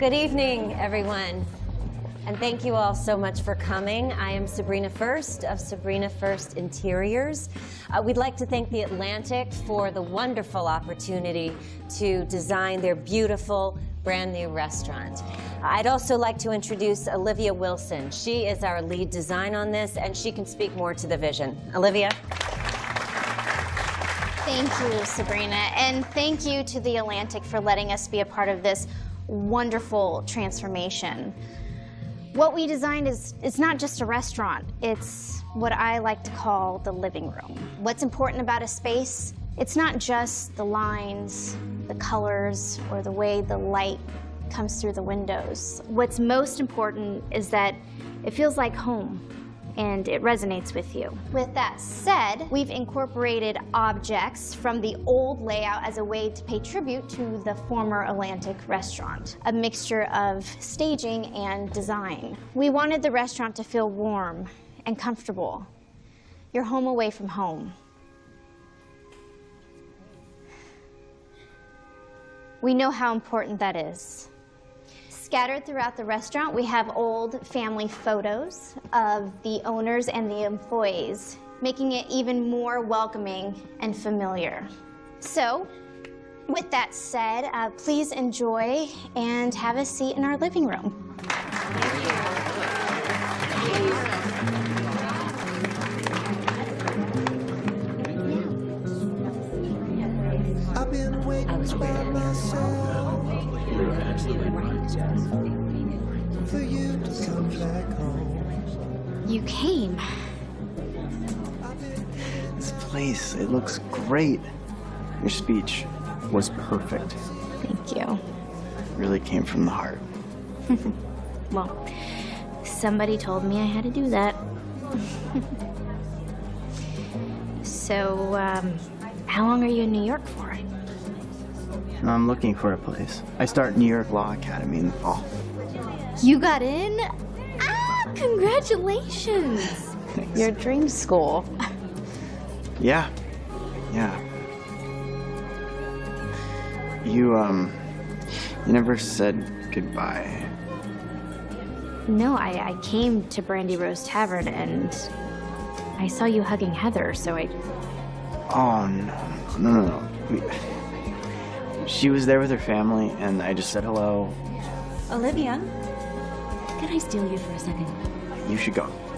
Good evening, everyone. And thank you all so much for coming. I am Sabrina First of Sabrina First Interiors. We'd like to thank the Atlantic for the wonderful opportunity to design their beautiful, brand new restaurant. I'd also like to introduce Olivia Wilson. She is our lead design on this, and she can speak more to the vision. Olivia? Thank you, Sabrina, and thank you to the Atlantic for letting us be a part of this wonderful transformation. What we designed is not just a restaurant, it's what I like to call the living room. What's important about a space, it's not just the lines, the colors, or the way the light comes through the windows. What's most important is that it feels like home and it resonates with you. With that said, we've incorporated objects from the old layout as a way to pay tribute to the former Atlantic restaurant, a mixture of staging and design. We wanted the restaurant to feel warm and comfortable. Your home away from home. We know how important that is. Scattered throughout the restaurant, we have old family photos of the owners and the employees, making it even more welcoming and familiar. So, with that said, please enjoy and have a seat in our living room. I've been waiting by myself for you to come back home. You came. This place, it looks great. Your speech was perfect. Thank you. It really came from the heart. Well, somebody told me I had to do that. So, how long are you in New York for? I'm looking for a place. I start New York Law Academy in the fall. You got in? Ah, congratulations! Thanks. Your dream school. Yeah. You never said goodbye. No, I came to Brandy Rose Tavern and I saw you hugging Heather, so I... Oh, no. She was there with her family, and I just said hello. Olivia, can I steal you for a second? You should go.